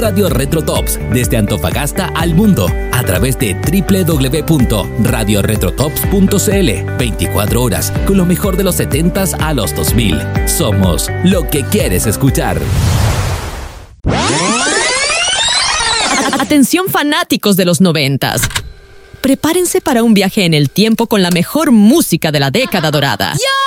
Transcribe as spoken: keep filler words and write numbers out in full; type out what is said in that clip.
Radio Retro Tops desde Antofagasta al mundo a través de doble u doble u doble u punto radio retrotops punto c l. veinticuatro horas con lo mejor de los setentas a los dos mil. Somos lo que quieres escuchar. Atención fanáticos de los noventas. Prepárense para un viaje en el tiempo con la mejor música de la década dorada.